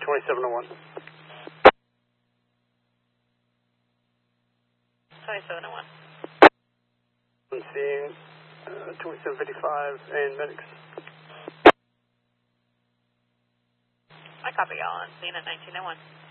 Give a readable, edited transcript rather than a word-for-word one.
2701. 2701. I'm seeing 2755 and medics. I copy y'all. I'm seeing at 1901.